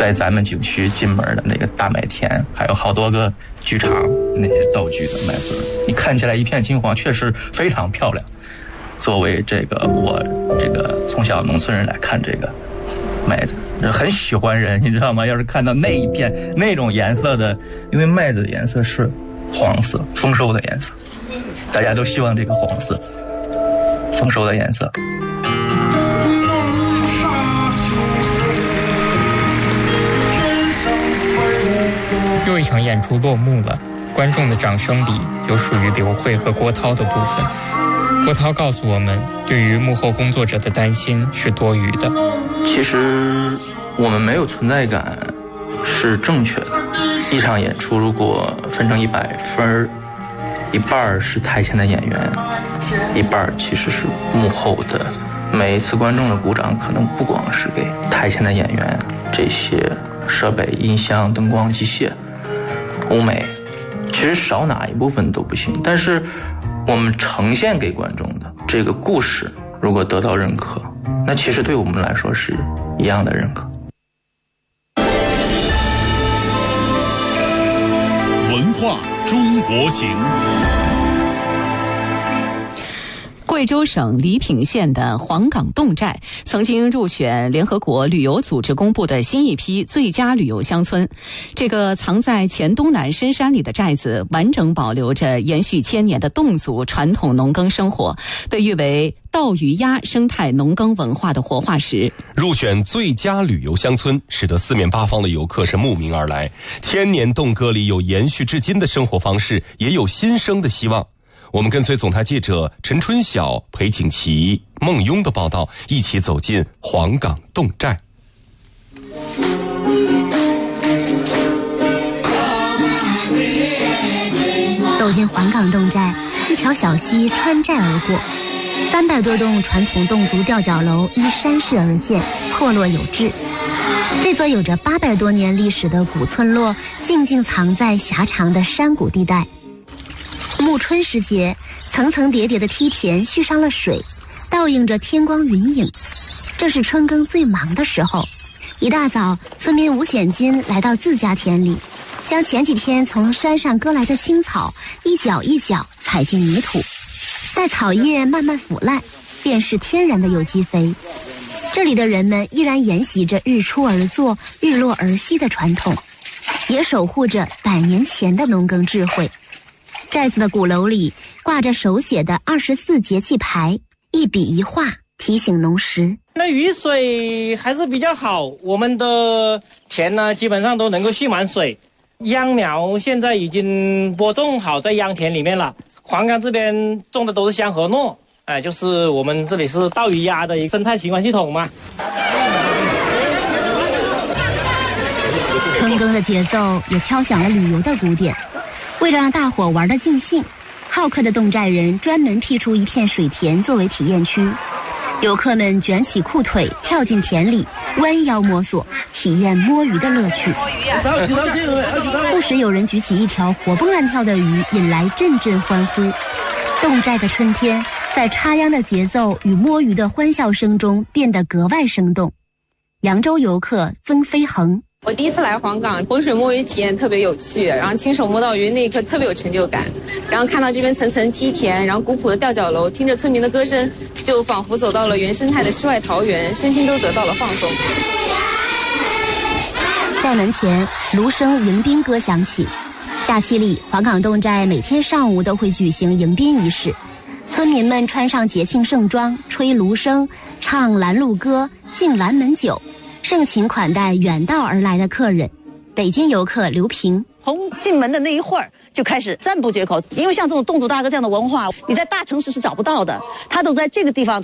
在咱们景区进门的那个大麦田，还有好多个剧场那些道具的麦穗，你看起来一片金黄，确实非常漂亮。作为我从小农村人来看这个麦子，很喜欢人，你知道吗？要是看到那一片那种颜色的，因为麦子的颜色是黄色，丰收的颜色，大家都希望这个黄色丰收的颜色。 又一场演出落幕了，观众的掌声里有属于刘慧和郭涛的部分。郭涛告诉我们，对于幕后工作者的担心是多余的。 其实我们没有存在感是正确的。一场演出如果分成100分，一半是台前的演员，一半其实是幕后的。每一次观众的鼓掌可能不光是给台前的演员，这些设备、音箱、灯光、机械、舞美，其实少哪一部分都不行。但是我们呈现给观众的这个故事如果得到认可，那其实对我们来说是一样的认可。 文化中国行。 贵州省黎平县的黄岗洞寨曾经入选联合国旅游组织公布的新一批最佳旅游乡村。这个藏在黔东南深山里的寨子，完整保留着延续1000年的侗族传统农耕生活，被誉为稻鱼鸭生态农耕文化的活化石。 入选最佳旅游乡村，使得四面八方的游客是慕名而来。1000年侗歌里有延续至今的生活方式，也有新生的希望。我们跟随总台记者陈春晓、裴景琦、孟雍的报道，一起走进黄岗洞寨。 走进黄岗洞寨，一条小溪穿寨而过，300多栋传统侗族吊脚楼依山势而建，错落有致。这座有着800多年历史的古村落，静静藏在狭长的山谷地带。暮春时节，层层叠叠的梯田蓄上了水，倒映着天光云影。这是春耕最忙的时候，一大早，村民吴显金来到自家田里，将前几天从山上割来的青草一角一角踩进泥土，待草叶慢慢腐烂，便是天然的有机肥。这里的人们依然沿袭着日出而作、日落而息的传统，也守护着100年前的农耕智慧。寨子的鼓楼里挂着手写的24节气牌，一笔一画提醒农时。 那雨水还是比较好，我们的田呢基本上都能够蓄满水。秧苗现在已经播种好在秧田里面了。黄岗这边种的都是香河糯，就是我们这里是稻鱼鸭的一个生态循环系统嘛。 春耕的节奏也敲响了旅游的鼓点。为了让大伙玩得尽兴，好客的侗寨人专门辟出一片水田作为体验区，游客们卷起裤腿跳进田里，弯腰摸索，体验摸鱼的乐趣。不时有人举起一条活蹦乱跳的鱼，引来阵阵欢呼。侗寨的春天在插秧的节奏与摸鱼的欢笑声中变得格外生动。扬州游客曾飞恒， 我第一次来黄岗，浑水摸鱼体验特别有趣，然后亲手摸到鱼那一刻特别有成就感，然后看到这边层层梯田，然后古朴的吊脚楼，听着村民的歌声，就仿佛走到了原生态的世外桃源，身心都得到了放松。 寨门前芦笙迎宾歌响起，假期里黄岗侗寨每天上午都会举行迎宾仪式，村民们穿上节庆盛装，吹芦笙，唱拦路歌，敬拦门酒，盛情款待远道而来的客人。北京游客刘平， 从进门的那一会儿就开始赞不绝口，因为像这种侗族大歌这样的文化，你在大城市是找不到的，他都在这个地方